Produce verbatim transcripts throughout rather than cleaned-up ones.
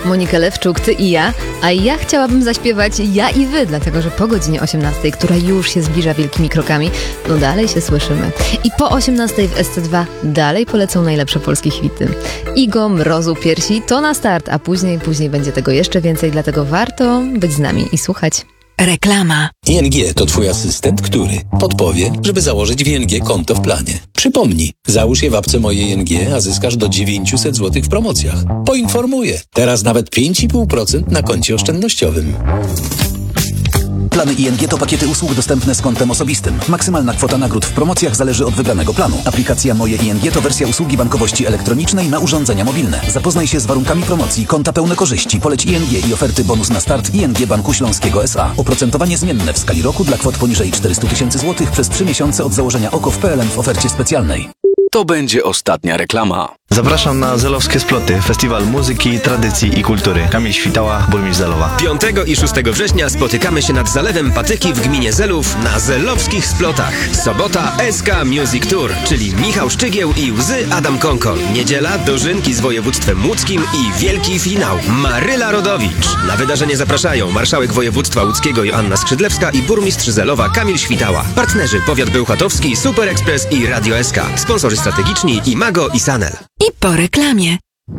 Monika Lewczuk, ty i ja, a ja chciałabym zaśpiewać Ja i wy, dlatego że po godzinie osiemnastej, która już się zbliża wielkimi krokami, no dalej się słyszymy. I po osiemnastej w S C dwa dalej polecą najlepsze polskie hity. Igo, Mrozu, Piersi to na start, a później, później będzie tego jeszcze więcej, dlatego warto być z nami i słuchać. Reklama. I N G to twój asystent, który podpowie, żeby założyć w I N G konto w planie. Przypomnij, załóż je w apce Moje I N G, a zyskasz do dziewięćset złotych w promocjach. Poinformuję. Teraz nawet pięć i pół procent na koncie oszczędnościowym. Plany I N G to pakiety usług dostępne z kontem osobistym. Maksymalna kwota nagród w promocjach zależy od wybranego planu. Aplikacja Moje I N G to wersja usługi bankowości elektronicznej na urządzenia mobilne. Zapoznaj się z warunkami promocji, konta pełne korzyści, poleć I N G i oferty bonus na start I N G Banku Śląskiego S A. Oprocentowanie zmienne w skali roku dla kwot poniżej czterysta tysięcy złotych przez trzy miesiące od założenia O K O w P L N w ofercie specjalnej. To będzie ostatnia reklama. Zapraszam na Zelowskie Sploty, festiwal muzyki, tradycji i kultury. Kamil Świtała, burmistrz Zelowa. piątego i szóstego września spotykamy się nad Zalewem Patyki w gminie Zelów na Zelowskich Splotach. Sobota S K Music Tour, czyli Michał Szczygieł i Łzy Adam Konkol. Niedziela dożynki z województwem łódzkim i wielki finał Maryla Rodowicz. Na wydarzenie zapraszają marszałek województwa łódzkiego Joanna Skrzydlewska i burmistrz Zelowa Kamil Świtała. Partnerzy Powiat Bełchatowski, Super Express i Radio S K. Sponsorzy strategiczni Imago i Sanel. I po reklamie.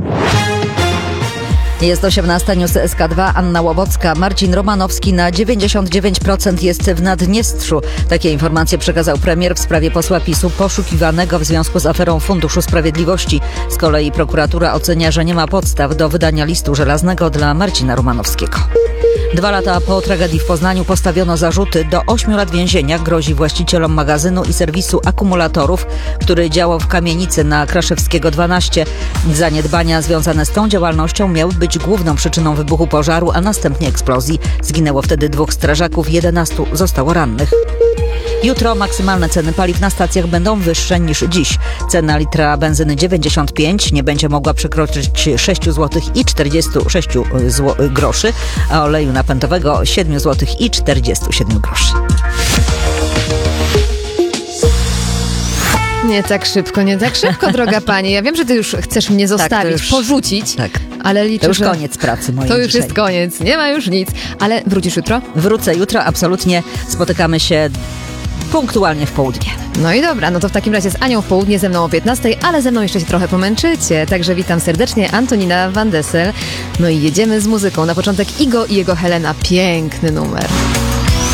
Jest osiemnasta, news S K dwa, Anna Łobocka. Marcin Romanowski na dziewięćdziesiąt dziewięć procent jest w Naddniestrzu. Takie informacje przekazał premier w sprawie posła PiSu poszukiwanego w związku z aferą Funduszu Sprawiedliwości. Z kolei prokuratura ocenia, że nie ma podstaw do wydania listu żelaznego dla Marcina Romanowskiego. Dwa lata po tragedii w Poznaniu postawiono zarzuty. Do ośmiu lat więzienia grozi właścicielom magazynu i serwisu akumulatorów, który działał w kamienicy na Kraszewskiego dwanaście. Zaniedbania związane z tą działalnością miały być główną przyczyną wybuchu pożaru, a następnie eksplozji. Zginęło wtedy dwóch strażaków, jedenastu zostało rannych. Jutro maksymalne ceny paliw na stacjach będą wyższe niż dziś. Cena litra benzyny dziewięćdziesiąt pięć nie będzie mogła przekroczyć sześć złotych i czterdzieści sześć groszy, a oleju napędowego siedem złotych i czterdzieści siedem groszy. Nie tak szybko, nie tak szybko, droga pani. Ja wiem, że ty już chcesz mnie zostawić, tak, już, porzucić, tak. ale liczę, To już że koniec pracy mojej To już dzisiaj. jest koniec, nie ma już nic. Ale wrócisz jutro? Wrócę jutro, absolutnie. Spotykamy się punktualnie w południe. No i dobra, no to w takim razie z Anią w południe, ze mną o piętnastej, ale ze mną jeszcze się trochę pomęczycie. Także witam serdecznie, Antonina Van Dessel. No i jedziemy z muzyką. Na początek Igo i jego Helena. Piękny numer.